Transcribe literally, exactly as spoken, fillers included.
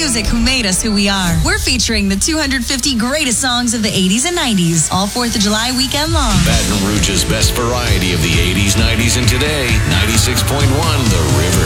music who made us who we are. We're featuring the two hundred fifty greatest songs of the eighties and nineties, all fourth of July weekend long. Baton Rouge's best variety of the eighties, nineties, and today. ninety-six point one The River.